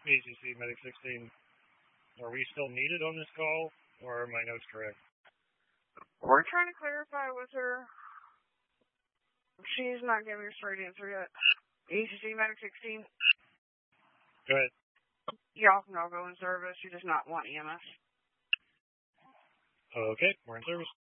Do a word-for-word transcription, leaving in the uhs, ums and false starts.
A C C Medic sixteen. Are we still needed on this call, or are my notes correct? We're trying to clarify with her. She's not giving a straight answer yet. A C C Medic sixteen. Go ahead. Y'all can all go in service. You does not want E M S. Okay, we're in service.